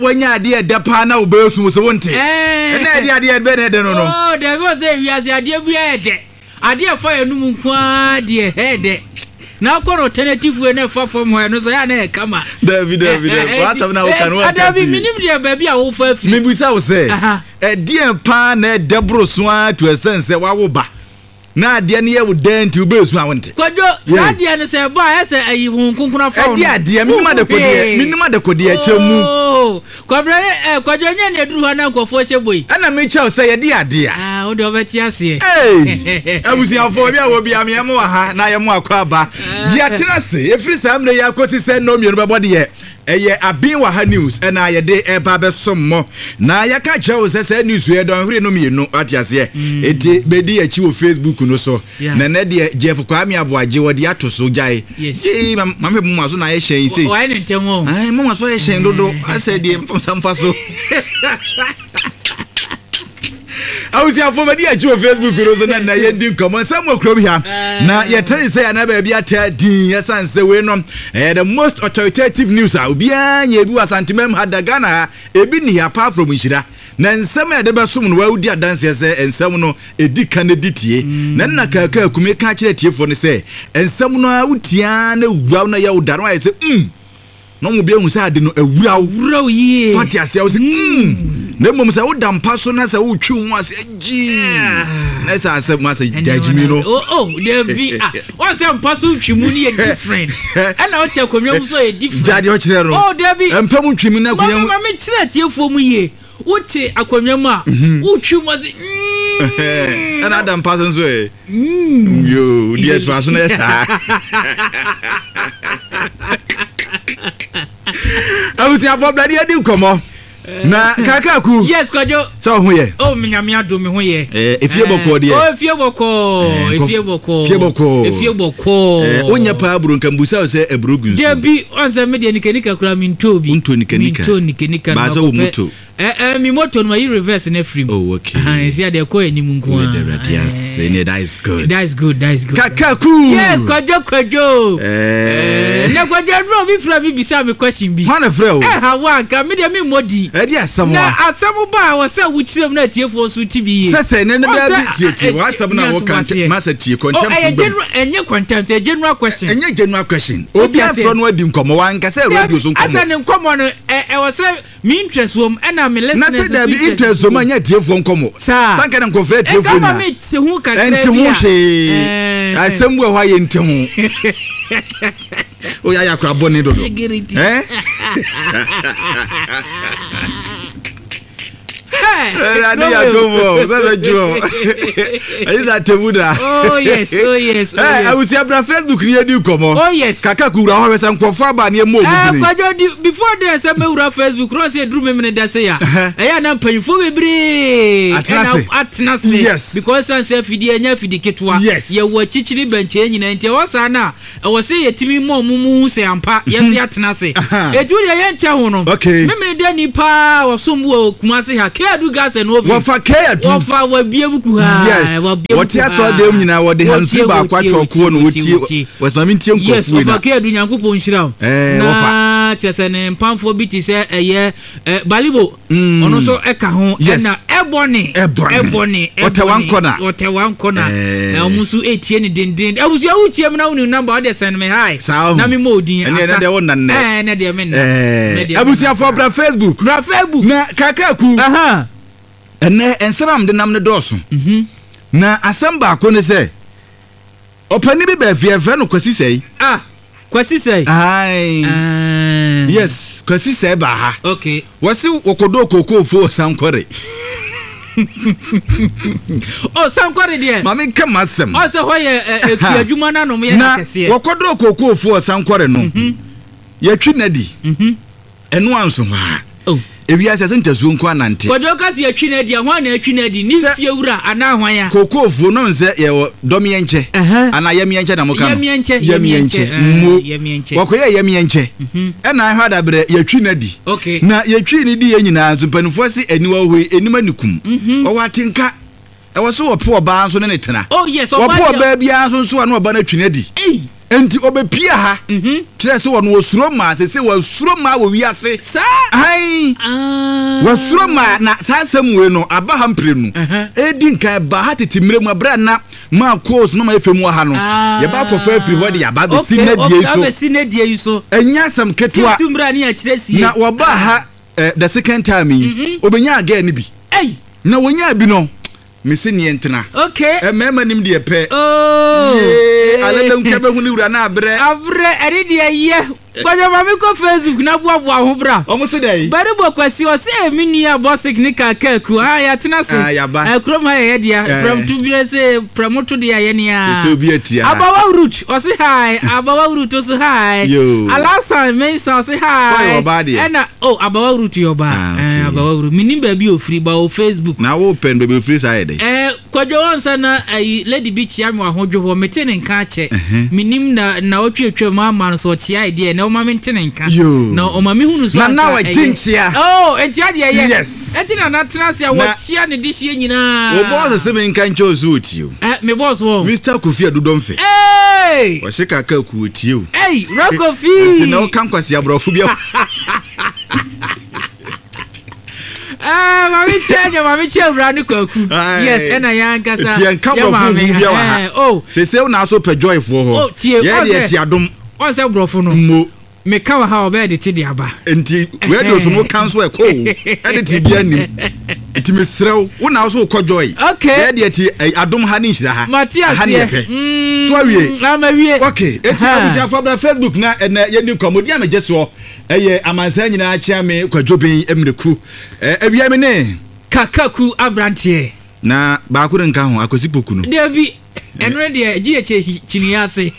Wanya dear Dapana Ubers was a wanted. And idea better no. Oh, there was a idea we had. Idea for a new dear head. Now, alternative when I far from where no say, come on. David, what have now can I baby? I will first. Maybe so say. A dear pan, a Debro swan to a sense, a wawoba. Na dia ne ye den ti obesu awonte Kojo sa dia ne se ba ya se ayi hunkuna fa dia minima de kode akyemu Kojo nya ne duru ha na nkofo hyeboi ana me chew se ye dia o de obeti ase abusiafo bia wo bia me mo ha na ye mo akwa ba ya tena se efiri samre ya kwoti se no mienu bebode ye eye abin wa ha news na ye de eba besommo na ya ka chew se news ye don hwere no mienu atiase eti bedi achi wo Facebook no so na na de Jeff Kwame Aboaje wo de atoso jai mama mu maso na ye hyen sei why ne ntemo mu maso ye hyen dodo ase de mfamfa so Ausi afoma di achi wo Facebook no so na ye ndi nkomo sam okrom hia na ye tell say na ba bia ta din ye sanse we no the most authoritative news obi anya bi wasantemam hadagana ebi ni apart from Nshira na nsem ya de besom no waudi adanse se ensem no edi kanedi tie na nna kaka akume ka kire tiefo ne se ensem no awutia na wura na ya udaro aye se no mu bi ehu se ade no awura ye fati ase awo se na mum se woda mpa so na se wotwi hu ase agi na se ase ma se judgment no there be what say mpa so twi mu ni different and na o te akonwa mu so e different jadi o kire ro there be mpa mu twi mu na akonwa mu ma me kire tiefo mu ye wote akonwa mu a wotwi mu ase and Adam Parsons way yo dear trust na sa Abuti afọ bladi edi nkomo na kakaku yes Kojo so ho ye minyame ado me ho ye efie boko de efie boko onya pa aburu nkambusa se ebrugu nso debi onse me de nikanika kura mintobi unto nikanika baza wo moto mi moto no yi reverse na free oh okay isi ade ko animu nko yes that is good kakaku yes Kojo na Kojo bro bi fra bi bisa me question bi hana fra o hawa ka me de me modi e dia asamo na asamo ba wo se wuchirem na tiefo so tibi se ne ba bi tie wa asamo na wo kan masa tie contempt enye contempt general question obi afro no adi nkomo wan ka se radio so nkomo asa ne nkomo no e wo se me interest wom na me listeners na se da bi interest wom anya tiefo nkomo tanka na nkofre tiefo na me se hu ka enti hu hwe asembu ho aye enti hu o ya kra boni dodo Adi agomo sabe jo Aiza tebuda oh yes awusi abra Facebook ni edi komo oh yes kaka kura ho wesa nkofo aba ne mo obiri before there say me wura Facebook no say drum me da say ya eya na mpanyfo bebre atnase yes because san say fidi anya fidi ketwa ye wo chichiri benche nyina ntia wasa na e wo say yetimi mo mumu say ampa ye so atnase edu ye ntia ho no me de ni pa wo so mu kumase ha keadu gas and over wafa keadu wafa wa biebuku ha what ya to dem nyina wo de hansu ba kwacho ko no wotie wasmami ntie nkofu yes wafa keadu nyankopon hira wafa tesene mpamfo biti se eye balibo ono so eka ho na eboni otewan kona na omusu etie ni dindin abusu ya utie me na unu number ode send me hi na me modin asa na de wona nne na de me na abusu ya for bra Facebook na kakaku ene ensam de nam ne doso na asamba ko ne se opani bi ba fie no kwasi sei kwasi sei yes kwasi sei ba ha okay wasi okodo kokofo sankore sankore dia mami kamasem se hoye kiadwuma na no me ya kese na okodo kokofo sankore no yatwi nadi eno anso ha ebi asase ntasu nko anante Kojo kasi atwi na dia ho na atwi na di ni fie wura ana hwan ya kokofo no nse ye domienche ana yemienche na moka yemienche wakoye yemienche na ahwa da bre yatwi na di na yatwi ni di yenyina zumpanufo si aniwa hoi enima nikum owatinka ewo so wopo ba nso ne tena oh yes wopo ba bia nso na oba na atwi na di enti obepia ha kire se wono osuro ma se wasuro ma wo wiase ai wasuro ma na sasam we no aba ha mpre nu edi nkan ba ha tetimire mu abra na ma course no ma efemu ha no ye ba kofa afiri ho de ya ba be sinadie so enya sam ketwa na wo ba ha the second time obenya aga ni bi na wonya bi no mesi ne entena okay mema nim de pe alalam kebe hu ni wura na abre eri de ye gwajo ma me ko Facebook na boaboa ho bra omo se dey bari bo kwasi o se emi nua bossik ni kakaku ya tena se krom ha ye dia from to be se promote de ye ne ya se obi atia abawa root o se hi abawa root o se hi alasa me so se hi ena abawa root yo ba abawa root minim ba bi ofiri ba o Facebook na wo pen ba bi ofiri side kwadwo onsa na lady beach ya me ahodwo ho mete ne nka che minim na otwetwe ma so tia idea na o ma mentene nka na o ma me hunu so na wa jinchia entia de ye enti na tena se wo tia ne de hie nyina o boss se me nka nche ozu otio me boss wo Mr. Kofi Adudomfe o se kaka ku otio Kofi na o kan kwasi abrofo bia mami che brand kwaku yes ena ya nkasa ya mami se se na so pe joy for ho ye de ti adom on se brofo no mo me ka wa ha obe de ti de aba enti we do so no cancel e ko e de ti bia nim enti me srew wo na so ko joy ye de ti adom ha ni nhira ha ha ni pe to awie na ma wie okay enti abuja fa bra Facebook na ye ni komodi ameje so eye amansa nyina chia me kwadwobin emreku awia me ne kakaku abrantie na ba akure nka ho akosipoku no David enre de GH chiniase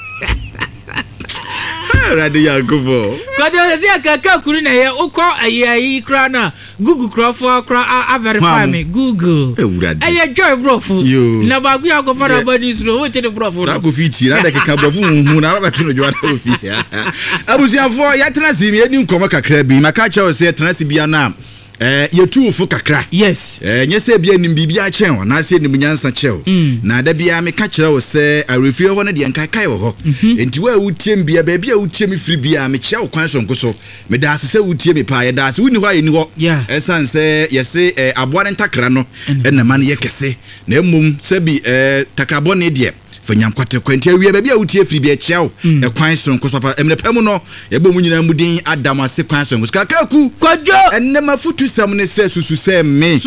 radio yakubo kwado se kakaku na ye ukọ ayi kra na Google crofo kra verify me Google eye joy brofu na ba ku yakofa na body sro wo te de brofu na ko fiti na de keka brofu hu na ba tu no jwa na ofi abusiafo ya tena si me ni nkomo kakra bi maka cha o se tena si bia na yetuufo kakra yes nyese bia nim bibia chen na se nim nyansa chew na da bia me ka kire wo se arefie ho na de nkai wo ho enti wa wutiem bia ba bia wutiem firi bia me kye wo kwan so nkoso me da se wutiem pa ye da se wuni ho ayeni ho esan se yese aboa ntakra no na man ye kese na emum se bi takrabo ne de fanyam kwate kwante awie ba bia wutie firi bia kyew kwan so nkoso papa emne pam no ye bo mu nyina mudin adam ase kwan so nkoso kakaku kwadwo enema futu sam ne se susu se me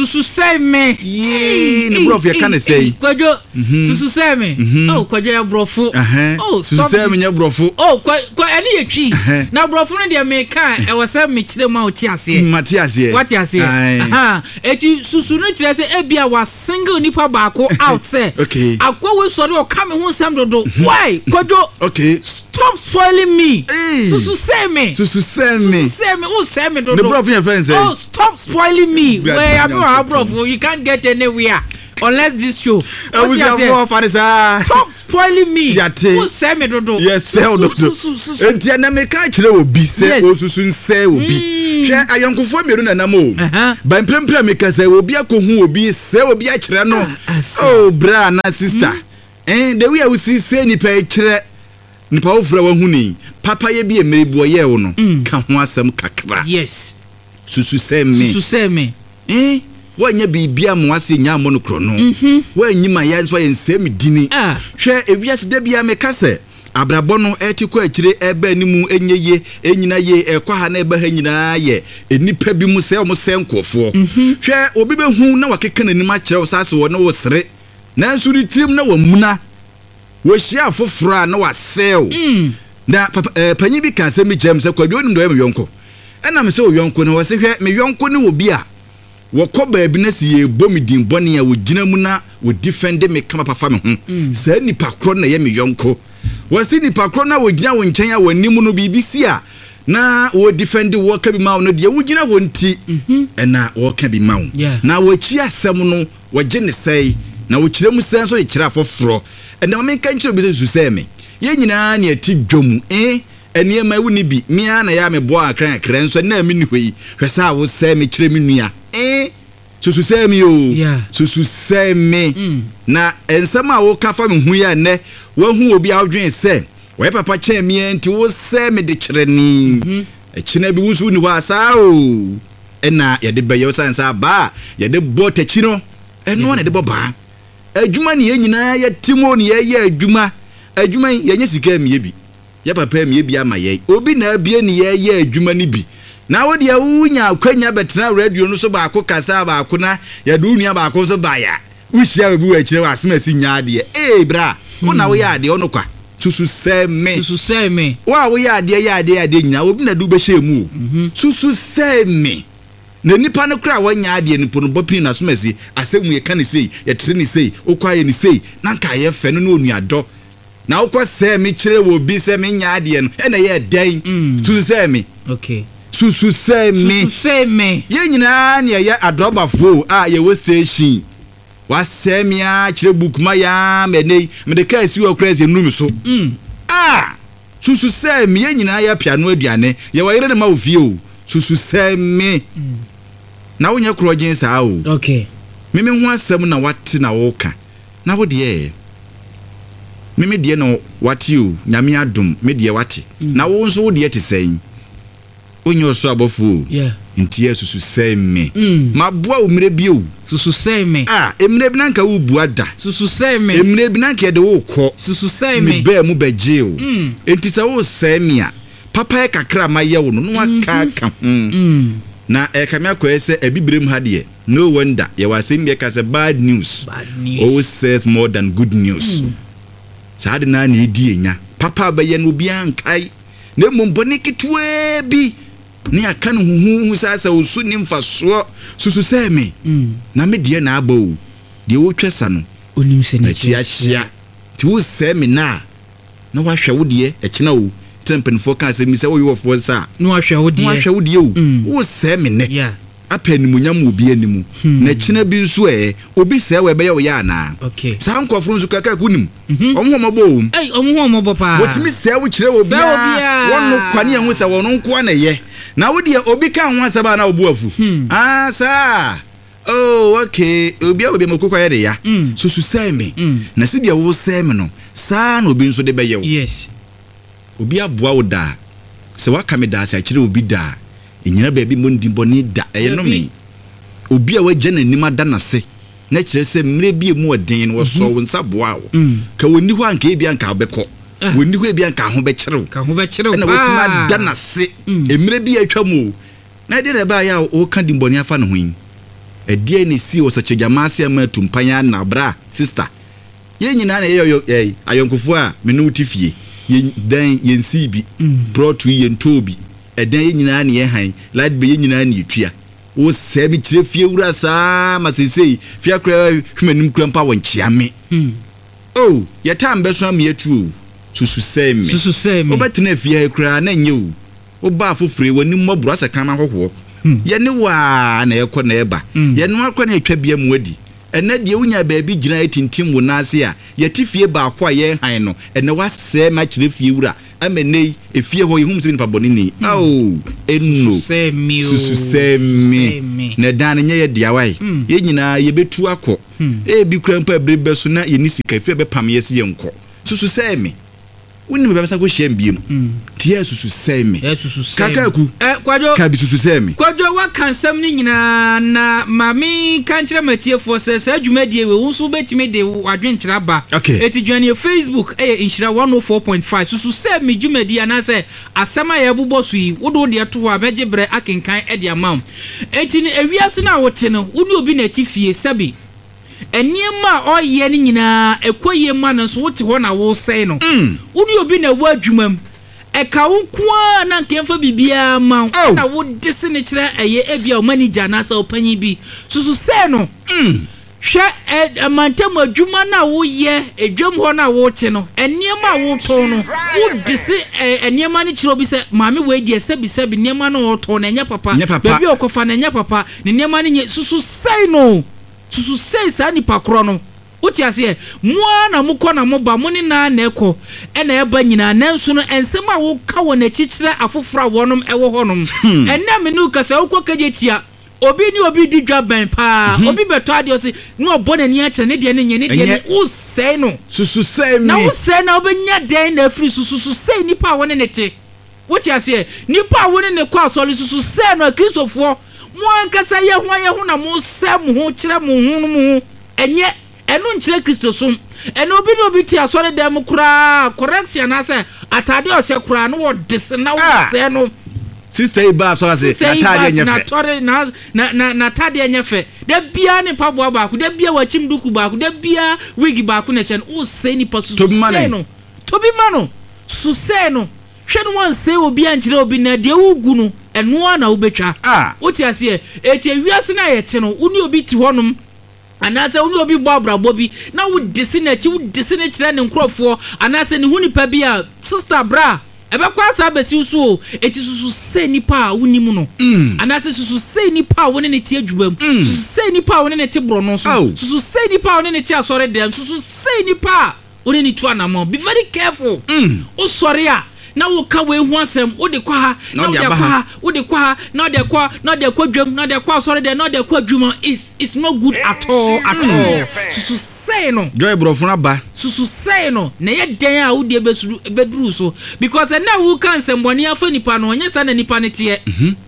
ye ne brof ye kan say kwadwo susu se me kwadwo ya brofu susu se me nya brofu kwa eni ye twi na brofu no de me kan e wose me kire ma otiase watiase eti susu no kire se ebia wa single nipa baako out say akwa we sori o me who sam do why kojo stop spoiling me susu say me who say me do the bro your friends say stop spoiling me where am bro you can't get anywhere unless this show stop spoiling me who say me do yes sell do enti na me ka kire obi say osusu nse obi hwe ayonkofo meru na namo ba mprempre me ka say obi akohu obi say obi a kire no bra na sister the way we see say nipa kire nipa ofra wa huni papa ye bi emerebu ye wo no ka ho asem kakra yes susu say me wanya bibia mo ase nya mo no kro no wanyima ya so ye nsem dini hwe ewiase da bia me kase abrabo no etiko akire ebe animu enyeye enyina ye ekwa ha na ebe ha nyina ye enipa bi mu se o mo se nkofo hwe obi be hu na wakeka nanim a kire wo sase wo no wo sere na nsuri tim na wamuna wo hia foforo na wasel na panyi bi kan se mi jam se kwadwo nim do ye me yonko ena me se o yonko no wo se hwe me yonko ne wo bi a wo ko ba bi na si ye bomi din bone ya wo gina mu na wo defend me kama papa me hu se nipa kro na ye me yonko wo se nipa kro na wo gina wo nchen ya wanimu no bibisi a na wo defend wo ka bi ma no de wo gina wo nti ena wo ka bi ma na wo chi asem no wo je ne sei na wo kire mu sen so ye kire afoforo ena me kan kire obi so se me ye nyina na ati dwom eni ma wu ni bi mia na ya me bo akran akran so na mi ni hwe hwesa wo se me kire me nua susu se me o susu se me na ensema wo ka fa me hu ya ne wa hu obi a odwen se we papa che me enti wo se me de kyere ni ekina bi wusu ni wa sa o ena ye de be yo sansa ba ye de bo tachi no eno na de bo ba adwuma ne ye nyina ye timo ne ye adwuma ye nya sika me bi ye papa me bi ama ye obi na abie ne ye adwuma ni bi na wo de wunya akwanya betena radio no so ba ko kasa ba ko na ye do nua ba ko so ba ya wuhia obi wa kyire wa asemasi nya de bra wo na wo ya de ono kwa susu seme wa wo ya de nyina obi na du be hyemu susu seme na nipa no kra wanya ade nipo no bopi na asemasi asemu ye kan sei ye tere ni sei okwa ye ni sei na nka ye fe no onuado na wo kwa seme kyire wo bi seme nya ade no e na ye dan susu seme okay susu seme ye nyina na ye adrobafo ye wo station wasemia kyire bukuma ya menei medeka esi wo crazy numi so susu seme ye nyina ya piano aduane ye wa yire ne ma ofie o susu seme na wonya krogen sa o okay meme ho asem na wate na wo ka na wo de meme de no wate o nyame adom me de wate na wo nso wo de te sɛn onyo so abofo ntie susu seme maboa o mire bio susu seme emire bi nanka wo buada susu seme emire bi nanka de wo kɔ susu seme me ba mu beje o enti sa wo seme a papa e kakra ma ye wo no aka ka na kamia ko ese ebibrem ha de no wonder ye wasem be ka say bad news always says more than good news sa de na na edi enya papa ba ye no bi ankai na mombone kitwe bi ni aka no huhu sasa osu ni mfaso susu seme na me de na aba o de wo twesa no onim se ne chia ti wo seme na wahwe wo de e kina o tempenfo ka se mi se wo yofo sa no wahwe wo de o wo seme ne apanimunyam obi animu na kina bi nso obi se we be ye wo ya na sa nkofo nso kaka kunim omhomobo omhomobo pa wotimi se wo kire obi wonu kwane ehun se wonu nko na ye na wo de obi ka ho asaba na obu afu sa okay obi makokwa ye de ya susu seme na se de wo seme no sa na obi nso de be ye wo yes obi aboa wo da se waka me da sa kire obi da enyina ba bi mondi boni da no me obi a wagye nanim ada nase na kire se mre bi mu odin wo so wo nsa boa wo ka woni ho anka bi anka obekọ woni ho bi anka ho be kyerew na wotima da nase emre bi atwa mu na de ba ya wo ka dimboni afa no ho edie ne si wo sache jamase ama tumpanya na bra sister ye nyina na ye ayonkofo a me no tifie ye dan ye nsi bi brought to ye ntobi edan ye nyina na ye han light be ye nyina na etua wo se bi kire fie wura saa masesei fie akra hwemanim krampa won chiame ye tam be so am ye tu susu seme obetena fie akra na nye o ba afofure wani mmobro asakama hoho ye ne wa na ye kɔ na eba ye no akɔ na etwa bia mu adi ene de unya baabi gina etintim wo na ase a ye tifie ba akɔ ye han no ene wasɛ ma kire fie wura amenei efie ho yehum se nipa boni ni enno susu seme na dan nye ye dia wai ye nyina ye betu akɔ bi krampa brebe so na ye ni sika fie be pam ye se ye nkɔ susu seme woni be basa ko hye mbiem tie susu seme kakaku kwadwo ka bi susu seme kwadwo wa kansam ni nyina na mami kankyere matiefo se adwumadie we wonso betime de wadwenkyera ba eti dwane Facebook inshira 104.5 susu seme dwumadie na se asama ya bobɔ so yi wodo de to ho abeje bre akenkan de amam eti ni ewiase na wote no woni obi na tifie sabi eniema oye ni nyina ekoye ma no so wote ho na wo sei no woni obi na wo adwumam eka wo kwa na nkemfa bibia ma na wo dese ne kire ebia o manager na sa opanyi bi susu sei no hwe mantem adwuma na wo ye edwam ho na wo te no eniema wo to no wo dese eniema ne kire obi se maame we die sebi eniema no wo to na nya papa bebi okofa na nya papa ne eniema ne susu sei no susu sei sa ni pakro no uti ase moa na mukɔ na moba moni na na ekɔ ena eba nyina nanso no ensem a wo ka wɔ na chichire afoforo wonom ewo honom ena me no kasa wo kɔ kaje tia obi ni obi di dwaban pa obi beto ade o se no obo na ni ache ne de ne nye ne de wo sei no susu sei mi na wo sei na obenya den na afiri susu sei nipa woni ne te wo ti ase nipa woni ne kwa so susu sei no kristofo mo ankasa ye ho na mo sem ho kire mo hu no mo enye enu nkire kristo som enu obi ni obi ti asore dem kura correction na se atade o se kura no wo dese na wo sei no sister Iba so say atade enyefe na tore na atade enyefe da bia ne pabo ba ku da bia wachim duku ba ku da bia wig ba ku ne sen wo sei ni pasu tobi mano su sei no hwe no wan sei obi ankire obi na de ugu no eno na wo betwa wo ti ase eti wiase na yete no uni obi ti honum anase uni obi bo abrabo bi na wo disi na chi wo disi na kire ne nkrofo anase ne hunipa bi a sister bra ebe kwa sa besi uso eti susu se nipa woni mu no anase susu se nipa woni ne ti adwubam susu se nipa woni ne ti bro no so susu se nipa woni ne ti asore dem susu se nipa woni ne tu anamo be very careful o sore a na wo ka we hu asem wo de kwa ha na wo de kwa ha wo de kwa na de kwa dwam na de kwa asore dem na de kwa dwuma is not good at all susu say no joy brofuna ba susu say no na ye den a wo de beduru so because na wo kan semboni afa nipa no onye sa na nipa ne tie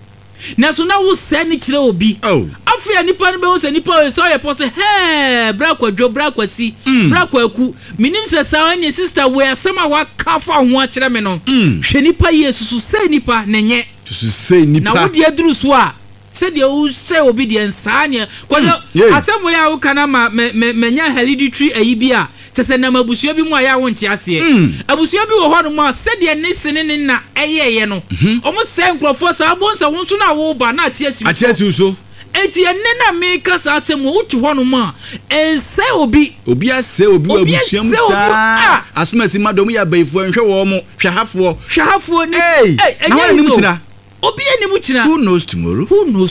na so na wo se ni kire obi afia nipa no be wo se nipa so ye pose he bra kwadwo bra kwasi bra kwaku minim se sa anya sister we asema wa kafa ho a kire me no hwe nipa yesusu se nipa nenye susu se nipa na wo de aduru so a se de wo se obedience anya kwado asemo ya wo kana ma menya hereditary ayi bi a tese na mabusua bi mu aya wo nti ase abusua bi wo ho no ma se de ne sene ne na eyeye no omo se nkrofo sa abonsa wo nso na wo ba na atiasi so enti enne na meka sa asemo wo ti ho no ma ense obi ase obi abusua mu sa asumasi madom ya baifo nhwe wo mo hwahafo ni na wo ni mutina obi eni mutina who knows tomorrow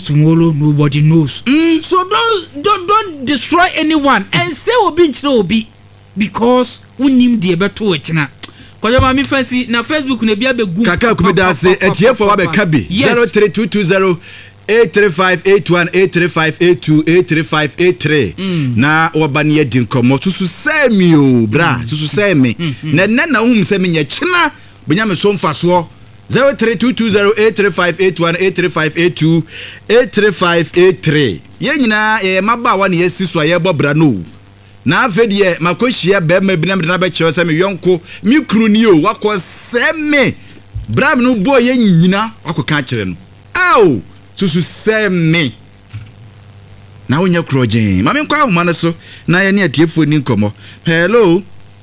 nobody knows so don't destroy anyone and say obi nchire obi because unim de beto ekina kwaje ma mi fancy na Facebook na bia begum kaka kumeda se etiefo wa be kabi 03220 83581 na wabani ye dinkomo susu semi o bra susu semi na hum semi nya kina benya me so mfaso 03220 83582 ye nyina maba wa ne yesi so ye bobra no na afedie makohia be ma bina na be chewo se me yonko mi kru ni o wakoseme bram no bo ye nyina wakoka kire no aw susu seme na wonya krojen ma me kwa homa no so na ye ne atiefo ni nkomo hello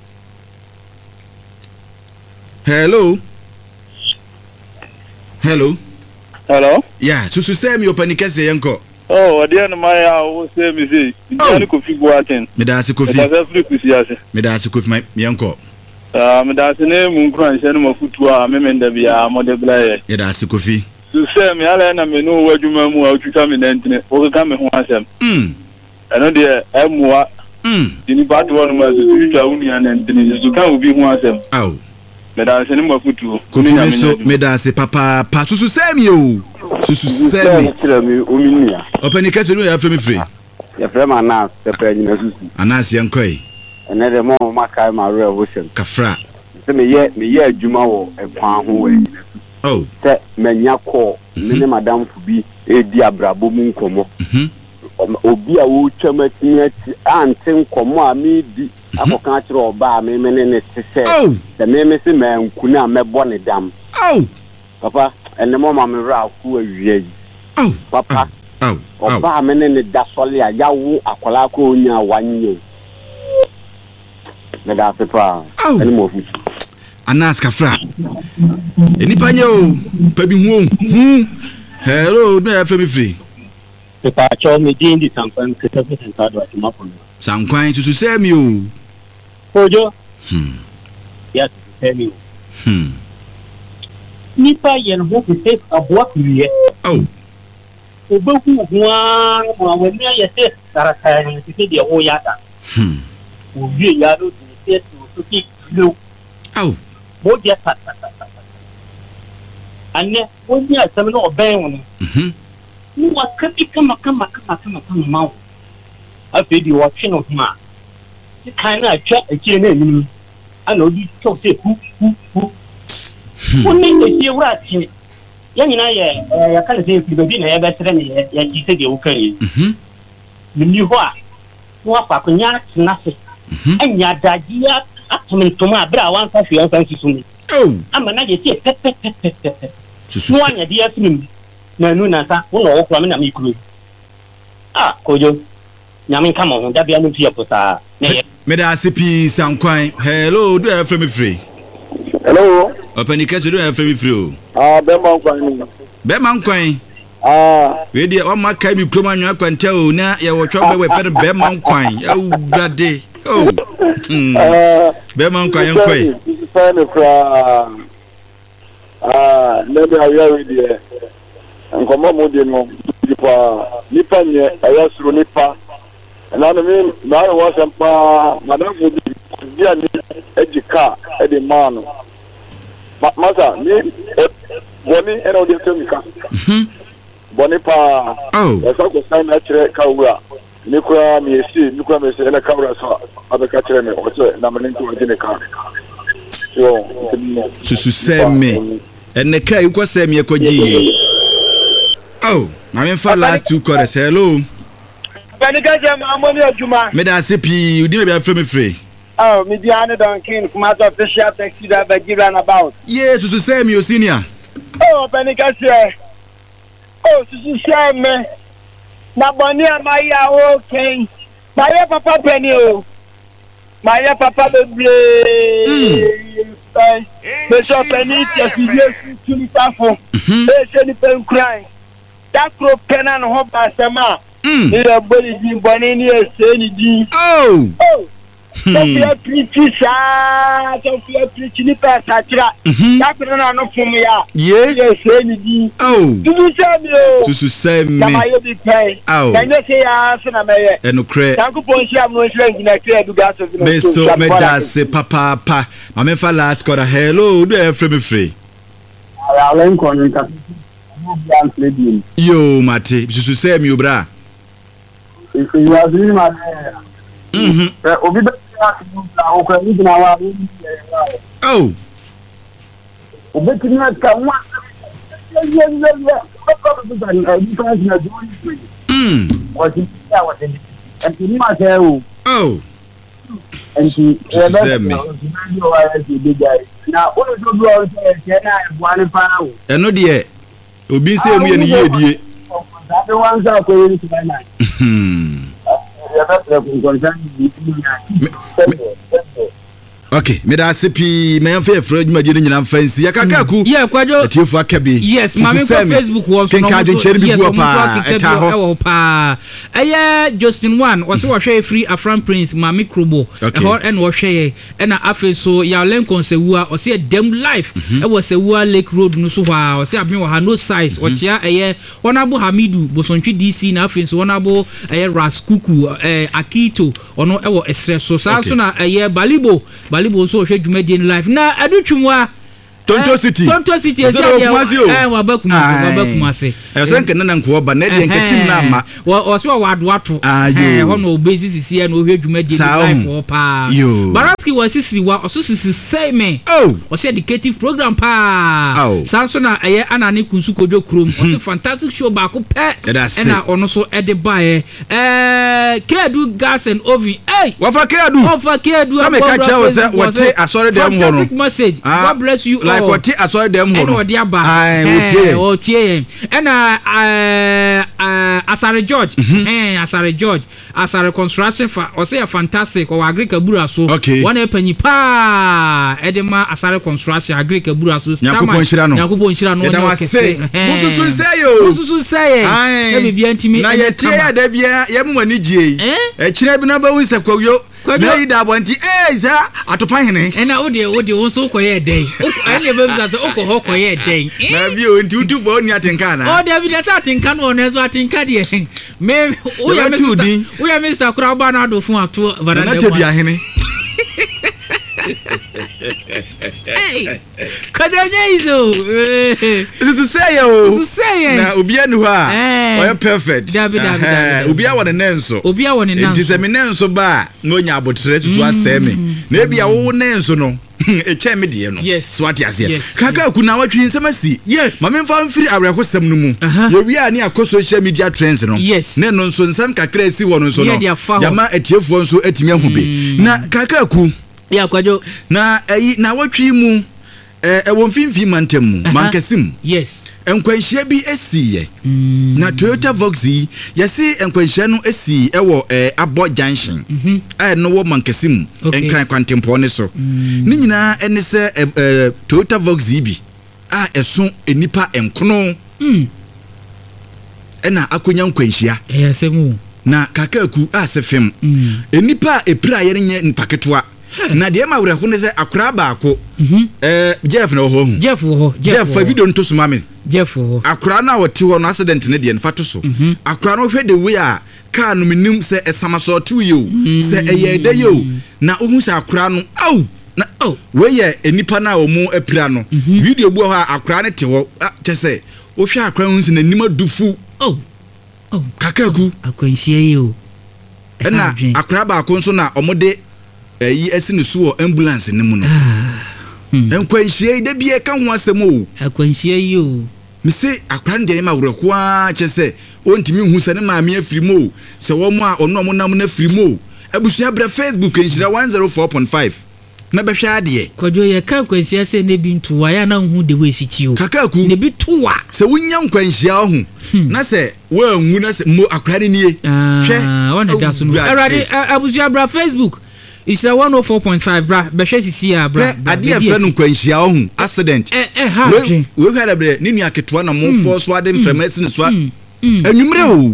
yeah susu seme opanikase yenko odian maya wo se mi se ni ko fi boaten me da se ko fi me da se ko fi yenko me da se ne mun kran se no mafutu a me menda bia mode blaye ye da se ko fi su se mi ala na me no wadwuma mu a utwa me nantine wo ka me ho asem eno de emwa dini batu wonu ma su utwa uni anantine su ka obi ho asem me da se ne mafutu ko fi me so me da se papa pa susu semi o susu semi openi kase no ya frame free ya frame anas te pe nyina susu anas yankoi ene de mo makai ma re ocean kafra se me ye adwuma wo ekwan ho we te menya ko me madam fubi edi abrabo mu nkomo obi a wo twamati ante nkomo a me di akoka kire oba me ne sese de me se mankuna mebo ne dam papa ene mo ma me ra ku awie papa oba me ne da sole a yawo akola ko onya wanye me da se pa ene mo fu anas kafra enipa nye o pa bi hu hello no ya frame free pa cho me din di sankwan kete presenta do atuma kono sankwan susu semi o ojo ya semi nipa yen ho se aboa kuye obehu huan mo awani ya se saraka ni se de ho ya da obi ya do se to ki lo mo dia tata anne woni asem no oben woni no wa kama ma afi di wa twe no ma kan na atwa akire na anim ana odi to se pu woni esi wura ti ya nyina ya kala se fi bi na ya betre ne ya ji se de wo kan yi ni ho a wo afa ko nya na se anya dagia atumintuma bra wan ka fi an san susumi ama na je se susu anya dia tumi na nu na sa wo no wo kwa me na me kuru kojo nyame kama ho da bia no pia posa me da CP Sankwan hello do you from free hello opani kaso do you from free Bema Nkwan we dey o maka mi kroma anwa kwanta o na ye wo twa we fe Bema Nkwan awurade Bema Nkwan yankoi fan fra lebe ayo de nkomo mo de no nipa nye ayasuro nipa na no me na wo sempa madam mo dia ni ejika e de mano masa ni boni era o de temika boni pa esa ko sai na kire kawura ni kura mi esi ela kawura so abeka kire me o so na mane nti o de ka so susu seme ene kai ko seme ekoji na me fa last two quarters hello Benika jama amoni aduma me da CP udi me bia free me dia ne don king kuma to official taxi da ba give an about susu seme o senior Benika se susu seme na boni amaya okay my papa penny my papa bebre me so penny ti fi ni tafo se ni pen cry that crop penan ho ba sema ni la body di boni ni ese ni di Sofia Pritisha ni pesa tira ya pena no fum ya ese ni di susu seme na mayo bi pay na no se ya se na meye enukre tanku ponshi am no shire ngina kire du gas of me so me da se papa ma me fa last quarter hello do you free Alen kon ka yo mate susu seme obra you are doing my obi be na o kan ni na wa obi tin na ka wa eno de obi se mu ye ni yedie okay me da CP me fa fra adwuma je nyina fansi ya kakaku kwajo atifu akabi yes mama ko Facebook was no pa Justin one was wo hwe free Afran Prince mama Krobo and wo hwe e na afi so ya Lincoln Sewua o se dem life e wo Sewua Lake Road no so ha o se abin wo ha no size o chia Honorable Hamidu Bosontwi DC na afi so Honorable Raskuku Akito ono e wo esre so sa so na Balibo so hwe dwumadie live na adutwumwa Tonto City wabakumase senke nana nko ba na de nketim na ama wo so wadwato hono obezi sisi na ohwe dwumadie live wo pa Baraski wasisiri wa ososisi seme o se educative program pa sanso na anane kunsu kojo krom o se fantastic show ba ko pe na ono so ede bae Kedu gas and oven wafa Kedu some ka chawo se wote asore dem ho no fantastic message God bless you like what asore dem ho no wotie na Asare George Asare construction for o say fantastic o agree kabura so one epanyi pa edema Asare construction agree kabura so Yakubon Shira no mususu say e bibia ntimi na ye tie ya da bia ye mu ani gie e kire bi na ba wi sakwayo na yi da bonti za atopan hene ena ode won so koye den ene be bisa so okọ koye den na bi o nti utu fo ni atenka na o David asa atenka no na so atenka de me o ya Mr. Kraba na do fun ato barada na te bia hene Hey, kadanya izo. This say yo. Na obi anu ha. Oya perfect. Obi a won nenso. Obi a won nenso. Enti se me nenso ba no nya abotre so aseme. Na e bia wo nenso no. Eche me de no. So ati ase. Kaka ku na watwi nsem asi. Ma me mfa mfiri awrekosem no mu. Ye wi ani akọ social media trends no. Ne no nso nsem kakra asi wo no nso no. Yama etiefo nso atimi ahube. Na kaka ku ya kwajo na na watwi mu ewo mfimfi mantem mu mankesim enkwanhia bi esiye na Toyota Voxy yesi enkwanhia no esi ewo Abo Junction no wo mankesim enkran kwantempo ne so ni nyina ene se Toyota Voxy bi eso enipa enkono ena akonya nkwanhia yesemu na kakaku asefem enipa epira yere nye mpaketoa na de ma wreho ne se akora baako Jeff na ho Jeff video nto suma me Jeff ho akora na wote ho no accident ne de en fato so akora no hwe de we a car no minim se esamaso to yo se eyede yo na ohun se akora no au na we ye enipa na omu apira no video bu ho akora ne te ho chese wo hwe akora hun se na nima dufu kakaku akwanhie yo na akora baako nso na omode yi esine so wo ambulance ne mu no enkwanhie de bie ka ho asem o akwanhie yo me se akra ndene ma wreko a chese ontimi hu se ne maame afirimo se wo mo a ono mo nam na afirimo abusua bra Facebook enhira 104.5 na behwa ade kwadwo ye ka akwanhie se ne bi ntuwa ya na hu de we siti o kakaku ne bi tuwa se wunya nkwanhie ho na se wa nwu na se mo akra ne nie hwe won da so no arade abusua bra Facebook It's a 104.5 bra behwe sisi ya bra ade efe no nkwanhia ho accident we had a ni nua ketoa na mo for so ade mfremasi ne so anwumre o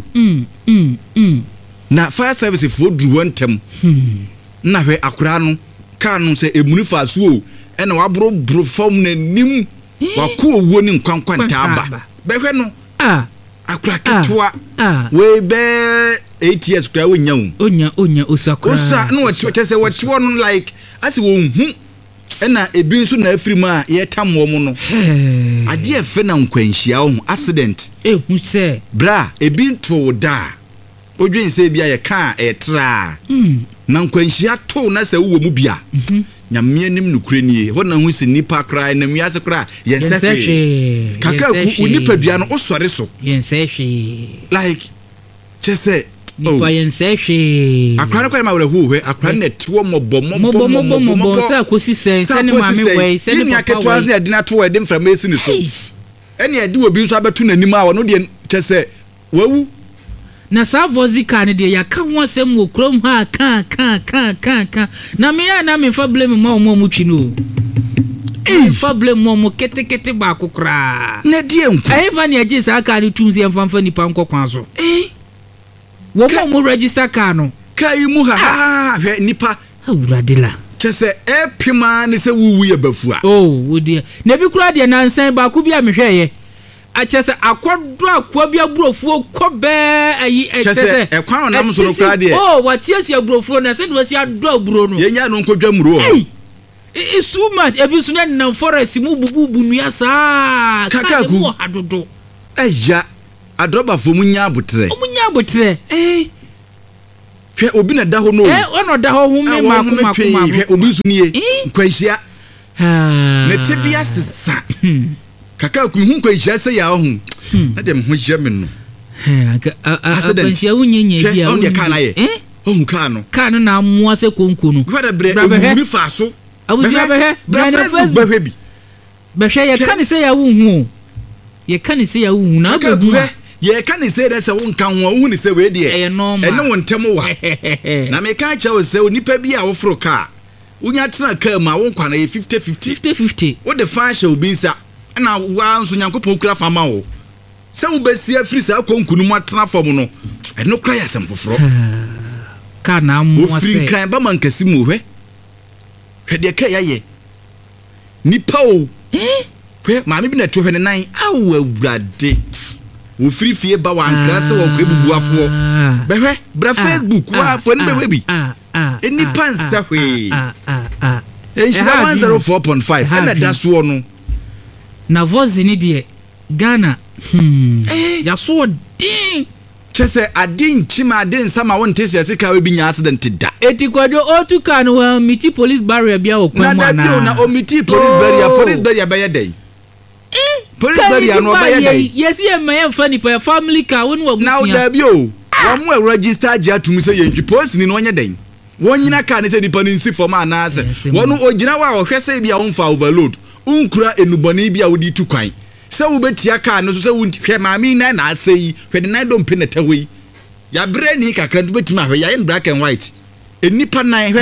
na fire service for dru wantem na hwe akora no car no se emuni fa so o ena wabro bro form na nim wako owuo ni nkwankwanta aba behwe no akora ketoa we be 8 years kra wonya onya osakra osa no wachese wachiwo no like asi wo hu ena ebi nso na afiri ma ye tamwo mu no ade efe na nkwanhia ho accident hu se bra ebi nto da odwen se bia ye ka etra na nkwanhia to na se wo mu bia nyame anim nukure nie ho na hu se nipa kra na miase kra ye nsefe kaka ku nipa dua no osore so ye nsefe like chese nipa yensehwe akra kwa ma wrehu hwe akra netwo mobo sa kosi sen ne maame we sen ne papa we ni adina to we de mframesi ni so ene ade obi nso abetu nanim a wono de chese wawu na sa vozika ne de ya ka ho asem wo krom ha ka na me ya na me fa blame ma omo mutwi no fa blame mo kete ba kokra na die nko ai ba ne agi sa ka ne tunzi emfa nipa nkokwan so wo mo register car no kai mu ha hwe nipa awuradela chese epima ne se wuwu ye bafua wo dia na bi kura de nansan ba ku bia mehweye a chese akodo akwa bia burofuo kobe ayi chese ekwan onam so no kura de watiasi aburofuo na se de wasi ado aburo no yenya no nkodwa muro it's too much ebi so na forest mu bubu nua saa kakaku adodo eja adroba fo munya abotre hwe obi na da ho no ono da ho hu me makoma hwe obi su nie nkwanhia ne tebia sesa kaka ku hu nkwanhia se ya ho na dem ho hye me no nkwanhia wunyenya bia on de kana ye hu ka no na amoa se konko no hwe da bre omuri fa so abusua behe behe bi behwe ye kan se ya hu ye kan se ya hu na abu ye kan say that say won kan ho hu ni say we de ene won tem wa na me kan cha wo say onipa bi a wo fro car unya tena car ma won kwana ye 50 wo de fa sha obi nsa na wa nso nyankopon kura fa ma wo se wo besi afiri sa konkunu mu atena fom no ene kura ya sam foforo ka na mo ase wo firi kan ba man kasi mu hwe de ka ya ye nipa o hwe ma me bi na to hwe ne nan awu awurade wo free fie ba wan klase wo ko ebubuafo bra Facebook wa afo ne bewe bi eni pansa hwe Enhyira 104.5 ɛna da so no na voice ni de Ghana ya so din chese adin chima adin sama won tese asika we bi nya accident da etikwadwo otuka no wa miti police barrier bia okwan na na o miti police barrier be yedai police barrier no be yedai yesi e me mfa ni pa family car won wa na o da bi o wa mu register agya tum se yentwi police ni no onye den wonyina car ne se dipa ni nsi form anase wonu ogina wa o hwese bia won fa overload unkura enuboni bia wodi tu kwan se wo betia car no so se wo hwe maami na na asei hwe de na dom pene tawi ya bre ni kakra ndu betima hwe ya in black and white enipa nan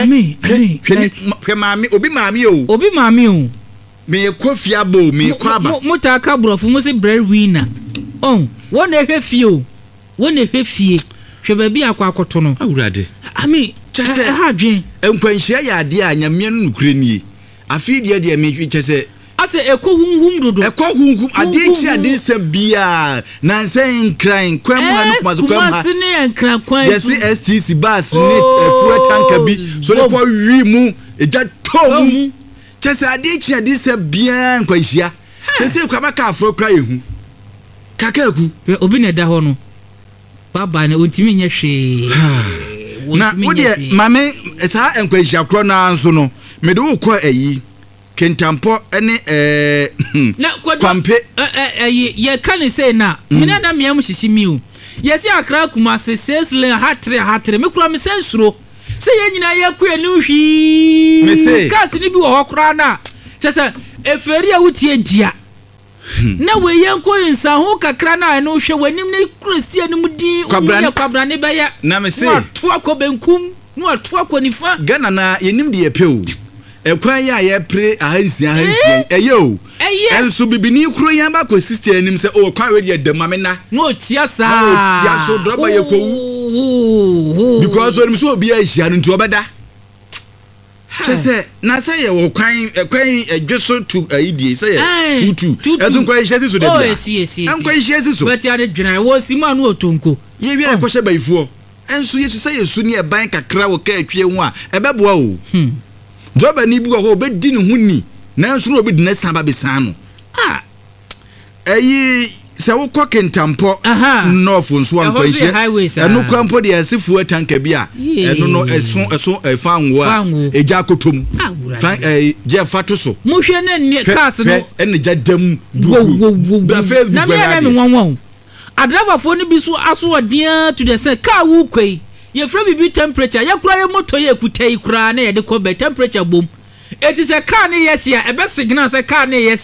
hwe maami obi maami o me kofi abo me kwaba mutaka brofu mo se breadwinner won ehwe fie o won ehwe fie hwe ba bi akwakoto no awurade chese hadwen enkwanhia ya ade a nyame no nukure nie afi de me chese ase ekohunhum dodo ekohunhum ade chi ade sabia na nsen kran kwam ha no kuma so kwam ha ne nkran kwan yes STC bus ne fuel tanker bi so le kwa wi mu eja tomu chese ade chi ade sabia nkwanhia sese kwaba ka afro kra yehu kakaku obi ne da ho no baba ne ontimi nye hwe na wode mame sa nkwanhia kro na nso no me de wo kɔ ayi kentampo ene kwampe ye kan say na mina na miam hihimi o yesi akra kuma se sesle hatre me kura me sensuro se ye nyina ye ku enu hwi kas ni bi wo hokra na chese eferi a wutie dia na we ye nko insa ho kakra na eno hwe wanim ne krusi anu din kwabra ne be ya na me se to akobenkum no to akonifa Ghana na yenim de ye pew ekwan ya ye pre ahansi eyo enso bibini kuro yan ba ko sister anim se o kwan we de demame na no tia so droba ye ko because when so obi a hia no nti obeda chese na say ye wo kwan edweso to aidie say ye tutu enso kwan hia so de bia en kwan hia so but ya de dwena wo sima no otonko ye wi ko hye baifuo enso ye say ye su ne e ban kakra wo ka atwe hu a ebeboa o droba ni bi wo be di ne huni nanso no obi di na san ba be san no se wo kɔ kentampo no fo nso an kwanhia eno kwampo de asifu tanka bi a eno no eso efa nwo a eja kotom je fato so mo hwe na ne cars no ene ja dam buku da Facebook na me wonwon adraba fo ni bi so aso odea to the say car wo kwai ye fra bibi temperature ye kura ye moto ye kutai kura na ye de ko be temperature bom it is a car ne yes ya e be signal say car ne yes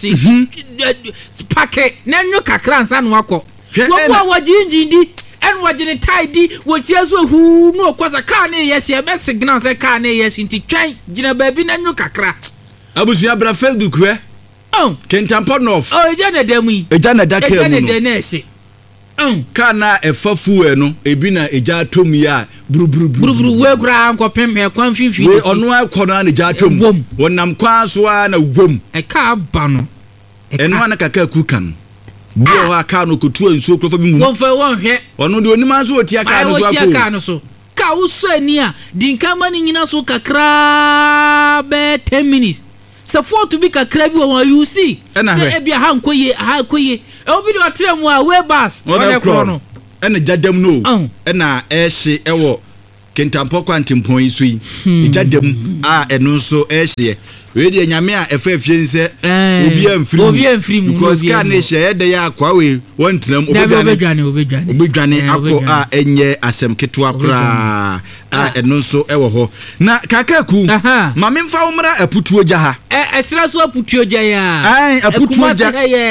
packet na nyo kakra nsa no akọ wo wajinjin di en wajine tie di wo tia so hu no kwasa car ne yes ya be signal say car ne yes nti twan gina baabi na nyo kakra abusu abra Facebook we kentampo north eja na damu eja na daka mu no eja na de na ese kana efafu e no ebi na eja atom ya buruburu we kura ankopem e kwan finfin we ono akọ na eja atom wonam kwa so na wom e ka ba no eno ana kaka kukan bi o aka no kotu ansuo krofa bi mu won fa won hwe ono de onima so otia ka no so akọ otia ka no so ka uso ani a dinka mani nyina so kakra be 10 minutes support to be kakra bi won you see say e bia ha nkoye e obi de otrem a we bus one kro ena jadam no ena ehye ewo kentampo kwantimpon yi so yi jadam a eno so ehye we de nyame a efafie nse obi amfiri because can ne hye de ya kwa we wontenam obedwane akọ a enye asem keto akra a eno so ewo ho na kakaku ma memfa umra aputuo ja ha esra so aputuo ja ya aputuo ja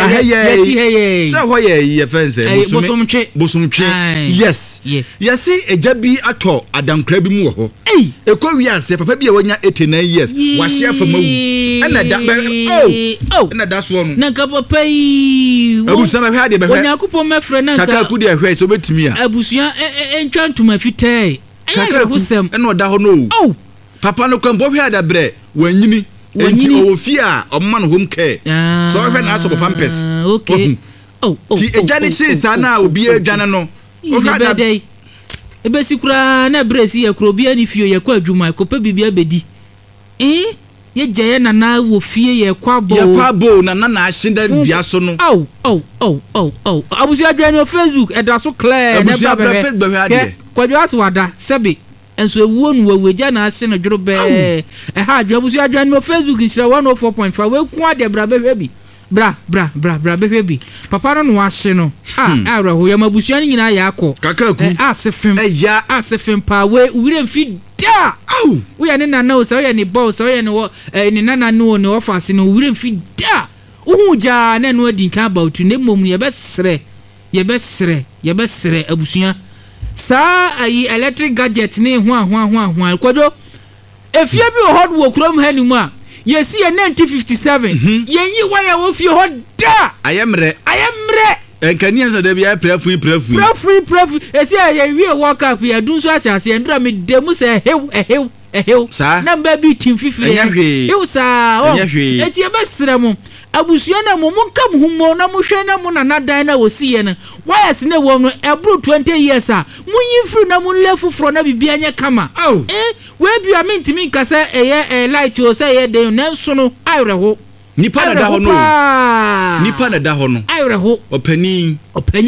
se ho ye fense bosomtwe yes eja bi ato adankra bi mu wo ho ekọ wi ase papa bi a wonya 89 years wa share famawu ena da ena da so no na ka papa yi abusuan ma hwe de be hwe onyakupo mefre na kakaku de hwe so betimi a abusuan entwantuma fitai kakaku ena oda ho no papa no kwambo hwe ada bre wanyini enti owofi a omma no home care so hwe na so pampers okay ti ejane shisa na obi adwane no o ka da ebesi kura na bresi ya kuro bia ni fio ya kwa adwuma ko pa bibia bedi ye je nana wo fie ye kwabo nana ahinde bia so no abusia dwan no Facebook eda so clear na ba be kwadwo aswada sebe enso ewuo nu waweja na ase no dworo be ha abusia dwan no Facebook nhyira 104.5 we ku ade bra be bi bra be bi papa no ase no awraho ya mabusia ni nyina ya akọ kakaku asefem pa we wire mfi da we ya ne nana o so ya ne boss so ya ne ne nana no ne office no wire mfi da uja na no adi kan about ne mom ye besere abusia sa ayi electric gadget ne ho kwado efie bi o hod wo krom ha ni mu a yesi ye 1957 yenyi wire wo fie hod da ayemre enkani enso da bia prefu esi ye wie work up ya dun so asiase endra me demu se ehew na mba bi tim fifire ew sa eti e besere mo abusuo na mo nka mo na mo hwe na mo na dan na wosi ye no wires na wo no ebru 20 years a mo yifru na mo lefu fro na bibia nya kama we bia mentimi nkasa eye light o say ye den na nso no ayreho nipa na da ho no ayreho opani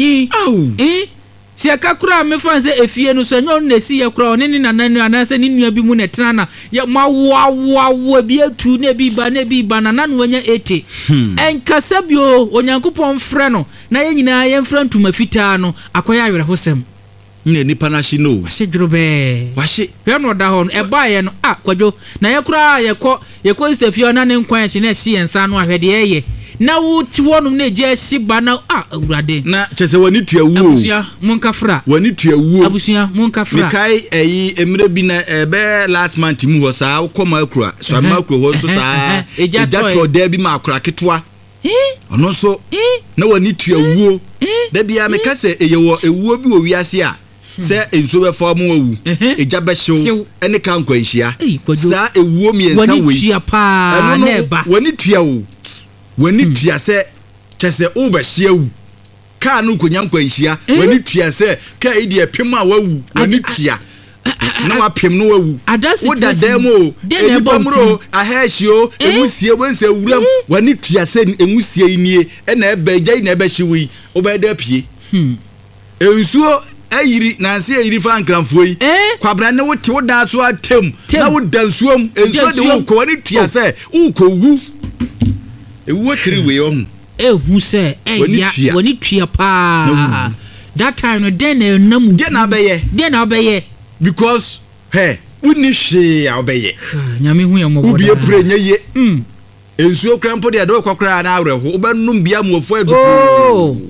si akakura me fanse efie no so nyon na si ye kura one ni nananu anase ni nua bi mu na tena na ye mawo bi atu na bi ba na nanu anya 80 enkasa bio onyankopon frɛ no na ye nyina ye mfra ntuma fitaa no akoya awere hosem ne nipa na shi no wahye dwrobe hwe no da ho no eba ye no kwadwo na ye kura ye ko stefio na ne nkwan hye na hye ensa no ahwede ye na wo ti wonum na je hye na awurade na chese wani tuawu abusia munkafra wani tuawu abusia munkafra mekai emre bi na ebe last month mu ho saa koma akura so amakura ho so saa eja to da bi ma akura ketwa ono so na wani tuawu da bia meka se eyewo ewuo bi wo wiase a se enso be fa mu awu eja be hyew ene kan kwanhia saa ewuo miensa wei wani tua pa na eba wani tuawu wani tua se chese ubehia wu ka no konyam kwanhia wani tua se ka edi epem a wawu wani tua na wapem no wawu woda demo edipamro ahahio emusie wense wuram wani tua se emusie nie na eba gya na eba hyewi obeda pie ensuo ayiri nanse ayiri fa nkramfo yi kwabra ne wote woda so atem na woda nsuom ensuo de wo ko wani tua se wo ko wu ewu tiri we on ehu se ya wani tua pa that time no den na abeye because woni hwe abeye nyame hu ya mo boda ubi epre nyeye ensuo krampo de do kokra na awreho obanum bia muofo adu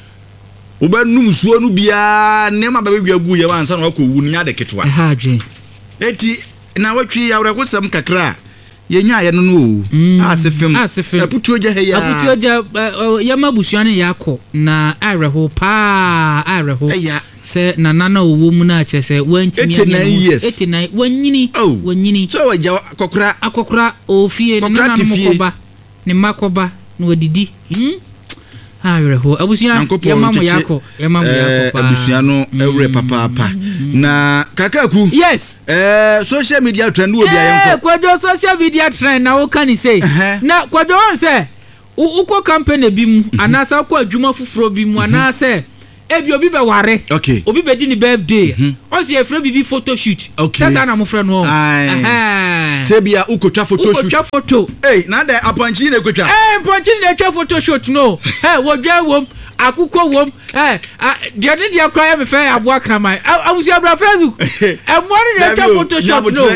obanum suo no bia nema babia gu ye wansa na wakowu nya de ketwa eti na watwi awreho sam kakra yenya ye no asefem aputuoja he ya aputuoja ya mabusuane yako na awreho pa awreho se nana owo mu na chese wantimi 89 wanyini so waja akokra ofie nana mukoba ne makoba no odidi awreho abusuan ya mamu yako pa abusuano ewre papa na kakaku yes social media trend wo bia yenko kwado social media trend na wo kan say na kwado on say uko campaign bi mu anasa ko adwuma foforo bi mu anasa ebi obi be ware obi be di ni birthday on say efre bibi photo shoot sasa na mo frɛ no se bia ukotwa photo shoot photo na da apanchi na ekotwa apanchi na ekotwa photo shoot no wodwa wom akukọ wom de akwa ya me fe aboa kraman abusia bra Facebook emori na ekotwa photo shoot no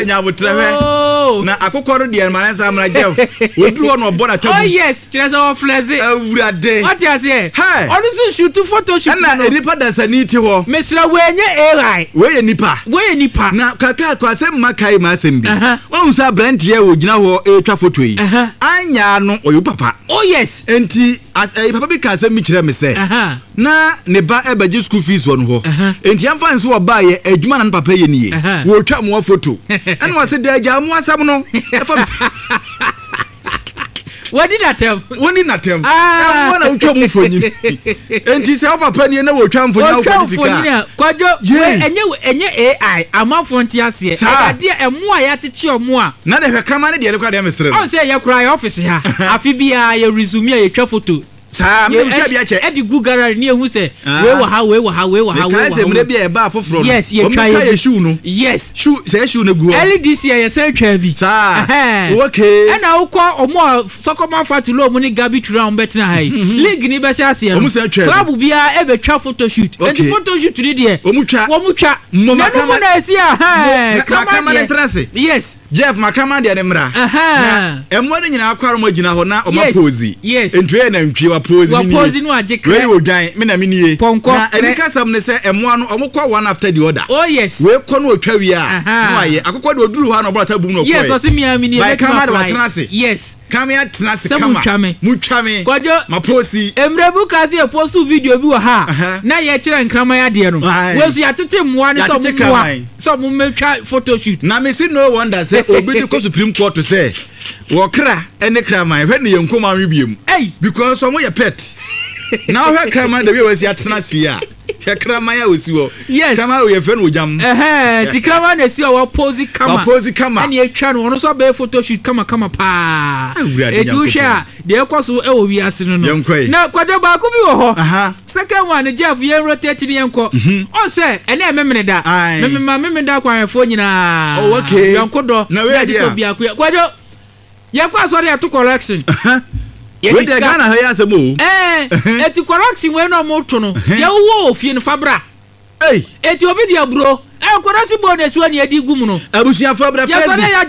na akukọ ro de man sa mra Jeff oduru no bona tabu yes chese o fleze awurade what you say onu so shoot photo shoot na nipa dasani ti ho mesra wenye AI we nipa na kaka kwa asem makai ma asem bi won sa brand ye wo gina ho etwa photo yi anya no oyo papa oh yes enti papa bi ka asem mi kire me se na ne ba ebeji school fees won ho enti amfa nso wo ba ye adwuma na papa ye niye wo twa mo photo ene wo se da ja mo asam no What did I tell? One in a term. One out of for you. And tis our papa near no tram for now. Quadro, and your AI, a month from Tiasia. Dear, and more at it your more. Not if I come on the other chemistry. I'll say your cry officer. Afibia, your resume, a truffle too. Sam, Eddie Google near who say, how maybe a bar for fraud. Yes, you try a shoe. No, yes, shoe, say shoe no go. Early this year, you say heavy. Okay, and I'll call or more soccer man for to low money garbage round better high. League in Basia, club will be ever trap photo shoot. And the photo shoot today, Omucha, yes, Jeff Macama, the Emra. And one in our car, Mojina, or my posy. Yes, and train and posing no aje kra we odwan me na me nie na edika sam ne se emo no omukwa one after the other. Oh yes, we ko no otwa wi a no aye akokwa de oduru ha no brata bum no ko yes so me me nie kama de watenase yes kama ya tenase kama mutwame ma posi emrebu kazi e postu video bi wo ha na ye kire nkrama ya de no we so ya tete moa ne so mo metwa photo shoot na me see no wonder say obi de ko Supreme Court to say wokra ene krama hwe ne yenkoma webiem because some your pet now her krama the way was ya tenase ya krama ya osi wo krama we fe no jam ti krama na si o pose kama and ye twa no so be photo shoot kama pa e tu hwe de ekoso e wo wiase no na kwade ba ku bi wo ho second one Jeff ye rotate ni enko o say ene ememene da mememe da kwan fo nyina oh okay yankodo na we dia so bia kwade ye kwa sorry to collection we dey Ghana ha ya asemo eti correction we no moto no ye wo ofie no fabra eti obi dia bro korasi bonus we na edi gum no abusia fabra Facebook ya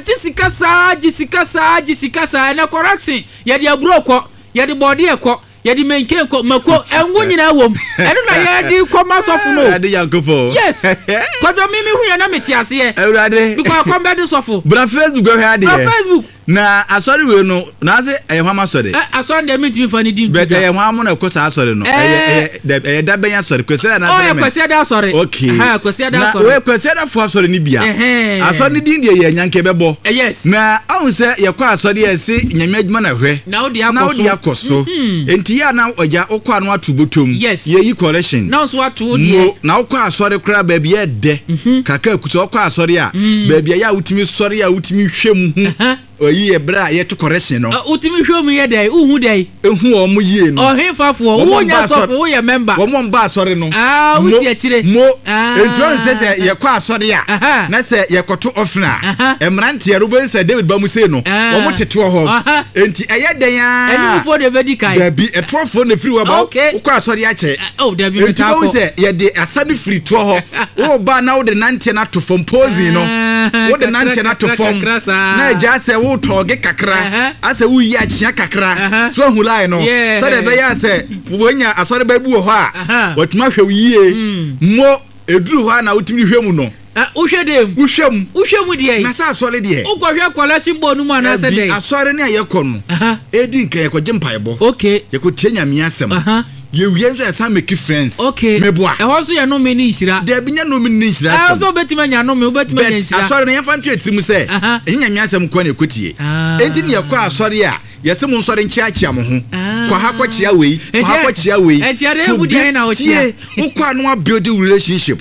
Jessica sa na correction ye dia bro ko ye di body e ko ye di menke ko mako enwu nyina wom eno na ye di komasofu no ade yankofo yes kodo mimi hu ye na metiase ye awurade because kombe di sofo bra Facebook go ha de Facebook na asori we no na se ehwama sori asori de mitimi fani dim be de ehwama na ko sa asori no da ben asori kwese na da kwese da asori okay kwese da asori we kwese da fo asori ni bia asori din de ye nyanke bebo yes na ahun se ye kwa asori ye se nyame adwuma na hwe na odi akoso enti ya na oja okwa no atubotom ye yi correction na so atu de na okwa asori kra ba bia de kaka kuso okwa asori a ba bia ya utimi sori a utimi hwem hu oyi ebra ye to correction no utimi hwom ye dai uhu dai ehu o mu yie no ohefafo wo nya sofo wo ye member wo mo mba asori no wo ti akire mo entrance se ye kwa asori a na se ye koto ofna emrante ye ruben se David Bamuse no wo mo tete ho enti eye den a eni fo de vedikai da bi etrofo na free wo ba wo kwa asori a che da bi meta ko se ye de asade free to ho wo ba na wo de nante na to fom posing no wo de nante na to fom na ja se wo toge kakra ase wo yi achia kakra so ahulai no so de be ya se wonya asore ba bu ho a watuma hwe yie mo eduru ho na utimi hwemu no uhwedem uhwemu de na sa asore de ukwohwe kola simbo nu ma na se de asore ne ayekọ no edi nkan yekoje mpaebo okay yekotie nyame asem ye wienzo ya sa make friends meboa e ho so ye no me ni nhira de binya no me ni nhira so betima nya no me betima nya nhira asore na yemfa ntu etim se enya nya asem ko na ekotie enti ne yakọ asore a yesem nsore nchiachia mo ho kwa ha kwachia wei e tiare ebudi na ochia ukwa no build relationship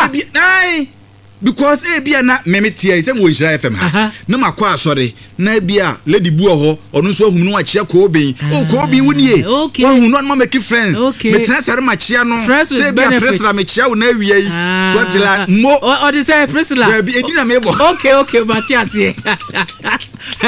because bia na memetia say mo Israel FM ha na makwa asore na bia lady bu ho onu so ahum no achia ko obin ko obin wunie wo hu no make friends me tena sare machia no say bia presla me chia wo na wiei so tila mo o dey say presla bia edina me bo okay matias